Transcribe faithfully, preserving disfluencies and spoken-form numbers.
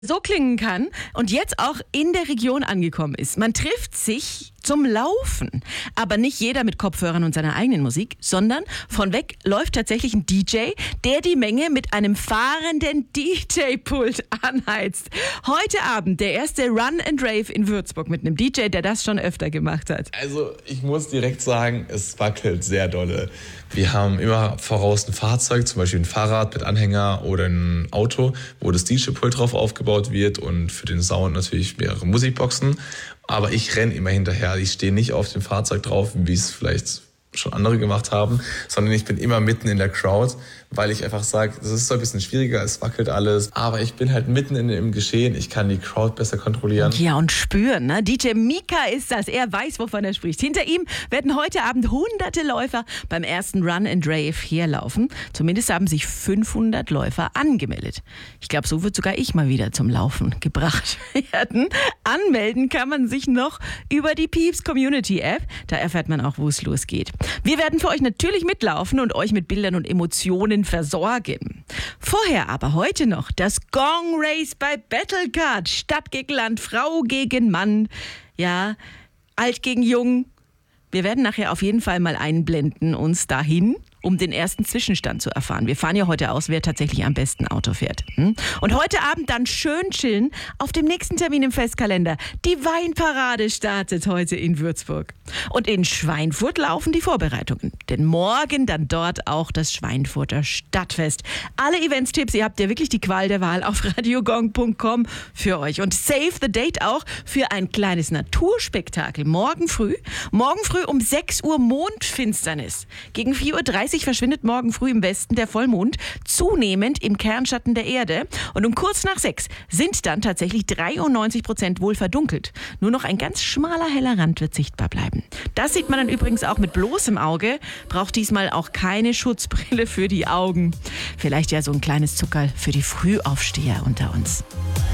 so klingen kann und jetzt auch in der Region angekommen ist. Man trifft sich zum Laufen, aber nicht jeder mit Kopfhörern und seiner eigenen Musik, sondern von weg läuft tatsächlich ein D J, der die Menge mit einem fahrenden D J-Pult anheizt. Heute Abend der erste Run and Rave in Würzburg mit einem D J, der das schon öfter gemacht hat. Also ich muss direkt sagen, es wackelt sehr dolle. Wir haben immer voraus ein Fahrzeug, zum Beispiel ein Fahrrad mit Anhänger oder ein Auto, wo das D J-Pult drauf aufgebaut wird und für den Sound natürlich mehrere Musikboxen. Aber ich renne immer hinterher. Ich stehe nicht auf dem Fahrzeug drauf, wie es vielleicht schon andere gemacht haben, sondern ich bin immer mitten in der Crowd, weil ich einfach sage, das ist so ein bisschen schwieriger, es wackelt alles, aber ich bin halt mitten in dem Geschehen, ich kann die Crowd besser kontrollieren. Ja, und spüren, ne? D J Mika ist das, er weiß, wovon er spricht. Hinter ihm werden heute Abend hunderte Läufer beim ersten Run and Rave herlaufen. Zumindest haben sich fünfhundert Läufer angemeldet. Ich glaube, so wird sogar ich mal wieder zum Laufen gebracht werden. Anmelden kann man sich noch über die Pieps Community App, da erfährt man auch, wo es losgeht. Wir werden für euch natürlich mitlaufen und euch mit Bildern und Emotionen versorgen. Vorher aber heute noch das Gong Race bei Battlecard. Stadt gegen Land, Frau gegen Mann, ja, alt gegen jung. Wir werden nachher auf jeden Fall mal einblenden uns dahin, um den ersten Zwischenstand zu erfahren. Wir fahren ja heute aus, wer tatsächlich am besten Auto fährt. Und heute Abend dann schön chillen auf dem nächsten Termin im Festkalender. Die Weinparade startet heute in Würzburg. Und in Schweinfurt laufen die Vorbereitungen. Denn morgen dann dort auch das Schweinfurter Stadtfest. Alle Events-Tipps, ihr habt ja wirklich die Qual der Wahl auf radiogong punkt com für euch. Und save the date auch für ein kleines Naturspektakel. Morgen früh, morgen früh um sechs Uhr Mondfinsternis. Gegen vier Uhr dreißig verschwindet morgen früh im Westen der Vollmond, zunehmend im Kernschatten der Erde. Und um kurz nach sechs sind dann tatsächlich dreiundneunzig Prozent wohl verdunkelt. Nur noch ein ganz schmaler, heller Rand wird sichtbar bleiben. Das sieht man dann übrigens auch mit bloßem Auge. Braucht diesmal auch keine Schutzbrille für die Augen. Vielleicht ja so ein kleines Zuckerl für die Frühaufsteher unter uns.